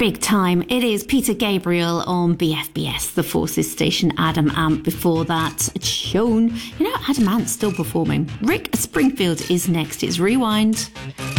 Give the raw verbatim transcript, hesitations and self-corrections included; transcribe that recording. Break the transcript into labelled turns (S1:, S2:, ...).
S1: big time. It is Peter Gabriel on B F B S, the Forces station. Adam Ant before that. Joan. You know, Adam Ant's still performing. Rick Springfield is next. It's Rewind.